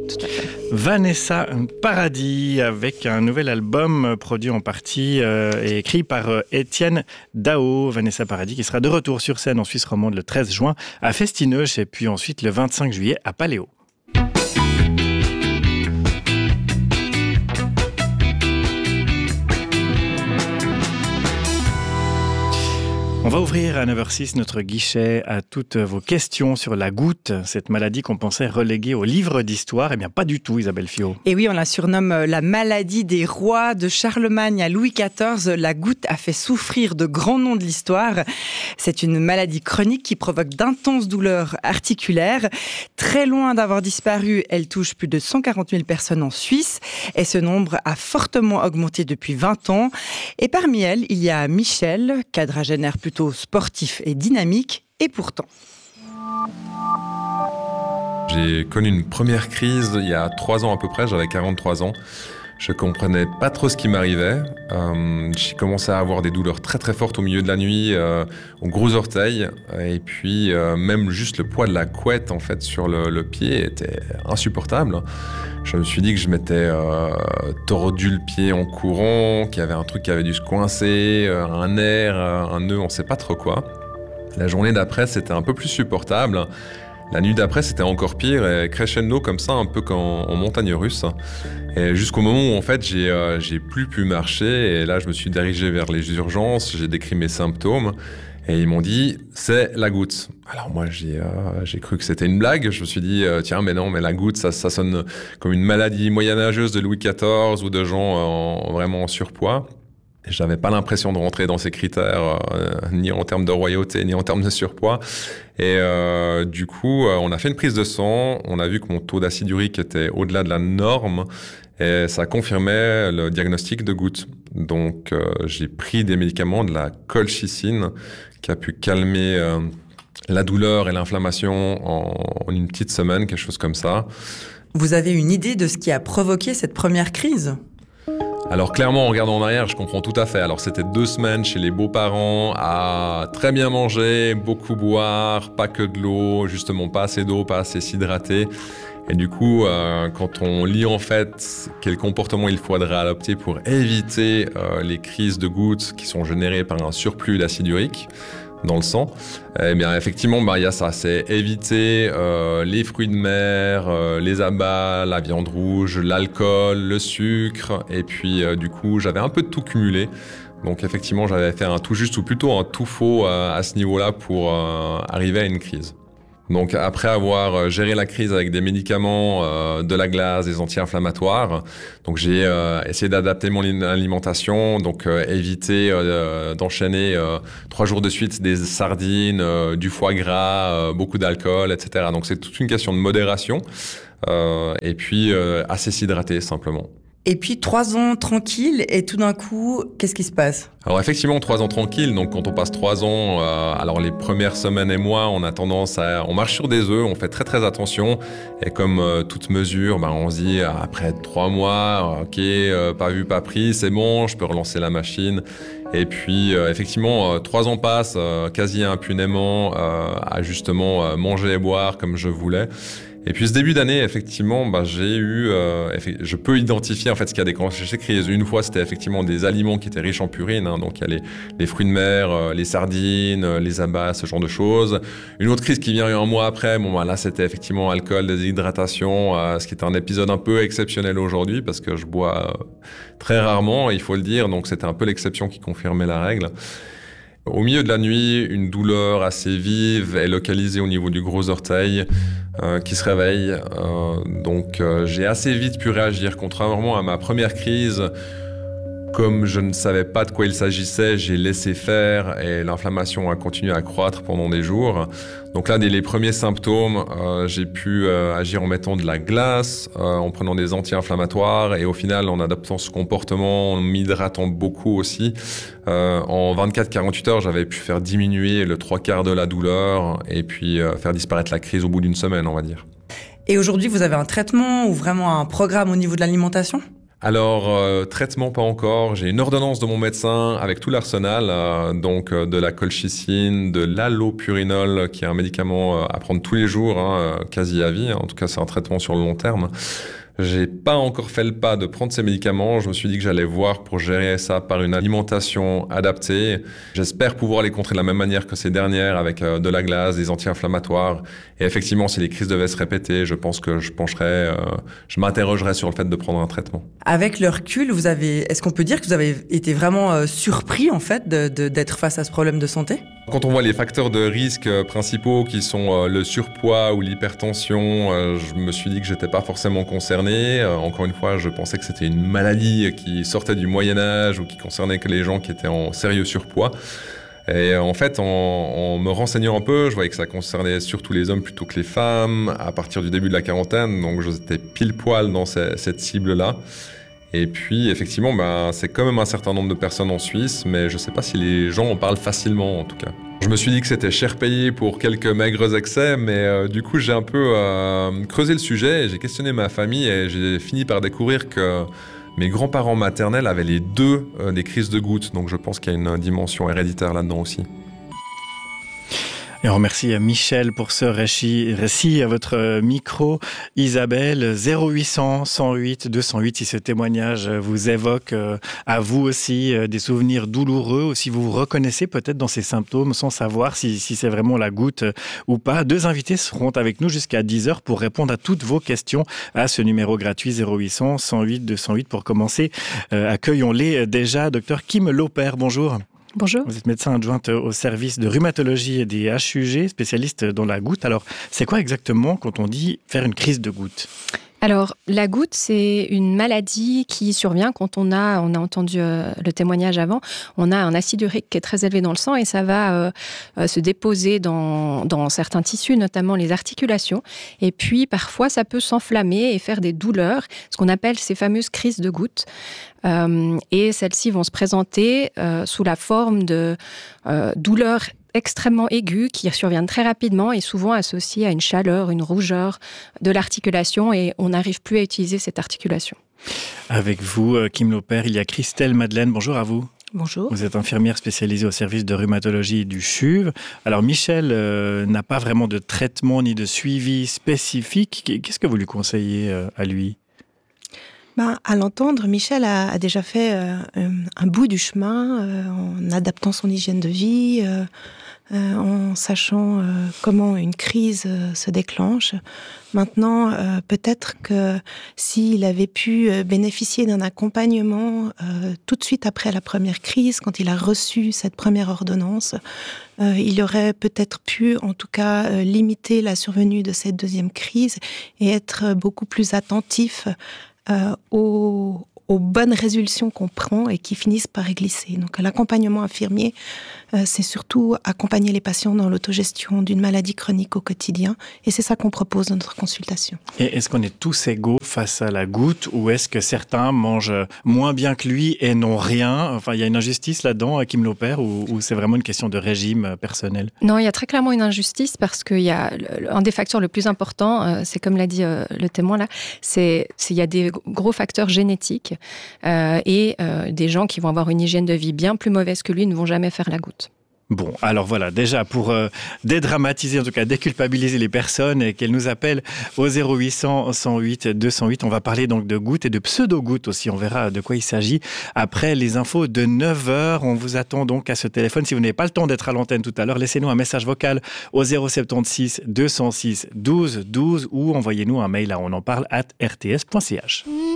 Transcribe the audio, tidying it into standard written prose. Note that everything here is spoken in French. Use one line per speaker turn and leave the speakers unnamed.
tout à fait.
Vanessa Paradis, avec un nouvel album produit en partie et écrit par Étienne Dao. Vanessa Paradis qui sera de retour sur scène en Suisse romande le 13 juin à Festinoche et puis ensuite le 25 juillet à Paléo. On va ouvrir à 9h06 notre guichet à toutes vos questions sur la goutte, cette maladie qu'on pensait reléguée au livre d'histoire. Eh bien, pas du tout, Isabelle Fiot.
Et oui, on la surnomme la maladie des rois. De Charlemagne à Louis XIV, la goutte a fait souffrir de grands noms de l'histoire. C'est une maladie chronique qui provoque d'intenses douleurs articulaires. Très loin d'avoir disparu, elle touche plus de 140 000 personnes en Suisse. Et ce nombre a fortement augmenté depuis 20 ans. Et parmi elles, il y a Michel, quadragénaire plutôt sportif et dynamique, et pourtant.
J'ai connu une première crise il y a 3 ans à peu près, j'avais 43 ans. Je comprenais pas trop ce qui m'arrivait. J'ai commencé à avoir des douleurs très très fortes au milieu de la nuit, aux gros orteils. Et puis même juste le poids de la couette en fait sur le pied était insupportable. Je me suis dit que je m'étais tordu le pied en courant, qu'il y avait un truc qui avait dû se coincer, un nerf, un nœud, on sait pas trop quoi. La journée d'après, c'était un peu plus supportable. La nuit d'après, c'était encore pire, et crescendo comme ça, un peu en montagne russe. Et jusqu'au moment où, en fait, j'ai plus pu marcher, et là, je me suis dirigé vers les urgences, j'ai décrit mes symptômes, et ils m'ont dit, c'est la goutte. Alors moi, j'ai cru que c'était une blague, je me suis dit, tiens, mais non, mais la goutte, ça sonne comme une maladie moyenâgeuse de Louis XIV, ou de gens vraiment en surpoids. J'avais pas l'impression de rentrer dans ces critères, ni en termes de royauté, ni en termes de surpoids. Et du coup, on a fait une prise de sang. On a vu que mon taux d'acide urique était au-delà de la norme. Et ça confirmait le diagnostic de goutte. Donc, j'ai pris des médicaments, de la colchicine, qui a pu calmer la douleur et l'inflammation en une petite semaine, quelque chose comme ça.
Vous avez une idée de ce qui a provoqué cette première crise ?
Alors clairement, en regardant en arrière, je comprends tout à fait. Alors c'était 2 semaines chez les beaux-parents à très bien manger, beaucoup boire, pas que de l'eau, justement pas assez d'eau, pas assez s'hydrater. Et du coup, quand on lit en fait quel comportement il faudrait adopter pour éviter les crises de gouttes qui sont générées par un surplus d'acide urique dans le sang, eh bien effectivement, il y a ça, c'est éviter les fruits de mer, les abats, la viande rouge, l'alcool, le sucre, et puis du coup, j'avais un peu de tout cumulé. Donc effectivement, j'avais fait un tout juste ou plutôt un tout faux à ce niveau-là pour arriver à une crise. Donc après avoir géré la crise avec des médicaments, de la glace, des anti-inflammatoires, donc j'ai essayé d'adapter mon alimentation, donc éviter d'enchaîner 3 jours de suite des sardines, du foie gras, beaucoup d'alcool, etc. Donc c'est toute une question de modération et puis assez s'hydrater simplement.
Et puis 3 ans tranquille, et tout d'un coup, qu'est-ce qui se passe ?
Alors effectivement, 3 ans tranquille. Donc quand on passe 3 ans, alors les premières semaines et mois, on a tendance on marche sur des œufs, on fait très très attention. Et comme toute mesure, on se dit après 3 mois, ok, pas vu, pas pris, c'est bon, je peux relancer la machine. Et puis effectivement, 3 ans passent quasi impunément à justement manger et boire comme je voulais. Et puis ce début d'année, effectivement, j'ai eu, je peux identifier en fait ce qui a déclenché ces crises. Une fois, c'était effectivement des aliments qui étaient riches en purine, donc il y a les fruits de mer, les sardines, les abats, ce genre de choses. Une autre crise qui vient un mois après, là c'était effectivement alcool, déshydratation, ce qui est un épisode un peu exceptionnel aujourd'hui parce que je bois très rarement, il faut le dire, donc c'était un peu l'exception qui confirmait la règle. Au milieu de la nuit, une douleur assez vive est localisée au niveau du gros orteil qui se réveille. Donc j'ai assez vite pu réagir. Contrairement à ma première crise, comme je ne savais pas de quoi il s'agissait, j'ai laissé faire et l'inflammation a continué à croître pendant des jours. Donc là, dès les premiers symptômes, j'ai pu agir en mettant de la glace, en prenant des anti-inflammatoires et au final, en adoptant ce comportement, en m'hydratant beaucoup aussi. En 24-48 heures, j'avais pu faire diminuer le 3/4 de la douleur et puis faire disparaître la crise au bout d'une semaine, on va dire.
Et aujourd'hui, vous avez un traitement ou vraiment un programme au niveau de l'alimentation ?
Alors, traitement pas encore. J'ai une ordonnance de mon médecin avec tout l'arsenal, donc de la colchicine, de l'allopurinol, qui est un médicament à prendre tous les jours, quasi à vie. En tout cas, c'est un traitement sur le long terme. J'ai pas encore fait le pas de prendre ces médicaments. Je me suis dit que j'allais voir pour gérer ça par une alimentation adaptée. J'espère pouvoir les contrer de la même manière que ces dernières, avec de la glace, des anti-inflammatoires. Et effectivement, si les crises devaient se répéter, je pense que je m'interrogerais sur le fait de prendre un traitement.
Avec le recul, est-ce qu'on peut dire que vous avez été vraiment surpris en fait d'être face à ce problème de santé ?
Quand on voit les facteurs de risque principaux qui sont le surpoids ou l'hypertension, je me suis dit que j'étais pas forcément concerné. Encore une fois, je pensais que c'était une maladie qui sortait du Moyen-Âge ou qui concernait que les gens qui étaient en sérieux surpoids. Et en fait, en me renseignant un peu, je voyais que ça concernait surtout les hommes plutôt que les femmes à partir du début de la quarantaine. Donc j'étais pile poil dans cette cible-là. Et puis, effectivement, c'est quand même un certain nombre de personnes en Suisse, mais je ne sais pas si les gens en parlent facilement, en tout cas. Je me suis dit que c'était cher payé pour quelques maigres excès, mais du coup, j'ai un peu creusé le sujet et j'ai questionné ma famille et j'ai fini par découvrir que mes grands-parents maternels avaient les deux des crises de gouttes. Donc, je pense qu'il y a une dimension héréditaire là-dedans aussi.
Et on remercie Michel pour ce récit à votre micro. Isabelle, 0800 108 208, si ce témoignage vous évoque à vous aussi des souvenirs douloureux, ou si vous vous reconnaissez peut-être dans ces symptômes sans savoir si c'est vraiment la goutte ou pas. 2 invités seront avec nous jusqu'à 10h pour répondre à toutes vos questions à ce numéro gratuit 0800 108 208. Pour commencer, accueillons-les déjà. Docteur Kim Lauper, bonjour.
Bonjour.
Vous êtes médecin adjointe au service de rhumatologie et des HUG, spécialiste dans la goutte. Alors, c'est quoi exactement quand on dit faire une crise de goutte ?
Alors, la goutte, c'est une maladie qui survient quand on a entendu le témoignage avant, on a un acide urique qui est très élevé dans le sang et ça va se déposer dans certains tissus, notamment les articulations. Et puis, parfois, ça peut s'enflammer et faire des douleurs, ce qu'on appelle ces fameuses crises de goutte. Et celles-ci vont se présenter sous la forme de douleurs extrêmement aiguës qui surviennent très rapidement et souvent associées à une chaleur, une rougeur de l'articulation et on n'arrive plus à utiliser cette articulation.
Avec vous, Kim Lauper, il y a Christelle Madeleine. Bonjour à vous.
Bonjour.
Vous êtes infirmière spécialisée au service de rhumatologie du CHUV. Alors Michel n'a pas vraiment de traitement ni de suivi spécifique. Qu'est-ce que vous lui conseillez à lui ?
À l'entendre, Michel a déjà fait un bout du chemin en adaptant son hygiène de vie, en sachant comment une crise se déclenche. Maintenant, peut-être que s'il avait pu bénéficier d'un accompagnement tout de suite après la première crise, quand il a reçu cette première ordonnance, il aurait peut-être pu, en tout cas, limiter la survenue de cette deuxième crise et être beaucoup plus attentif aux bonnes résolutions qu'on prend et qui finissent par glisser. Donc l'accompagnement infirmier, c'est surtout accompagner les patients dans l'autogestion d'une maladie chronique au quotidien et c'est ça qu'on propose dans notre consultation.
Et est-ce qu'on est tous égaux face à la goutte ou est-ce que certains mangent moins bien que lui et n'ont rien ? Enfin, il y a une injustice là-dedans, Kim Lauper, ou c'est vraiment une question de régime personnel ?
Non, il y a très clairement une injustice parce qu'il y a un des facteurs le plus important, c'est comme l'a dit le témoin là, il y a des gros facteurs génétiques et des gens qui vont avoir une hygiène de vie bien plus mauvaise que lui ne vont jamais faire la goutte.
Bon, alors voilà, déjà pour dédramatiser, en tout cas déculpabiliser les personnes et qu'elles nous appellent au 0800 108 208, on va parler donc de gouttes et de pseudo-gouttes aussi, on verra de quoi il s'agit. Après les infos de 9h, on vous attend donc à ce téléphone. Si vous n'avez pas le temps d'être à l'antenne tout à l'heure, laissez-nous un message vocal au 076 206 12 12 ou envoyez-nous un mail à onenparle@rts.ch.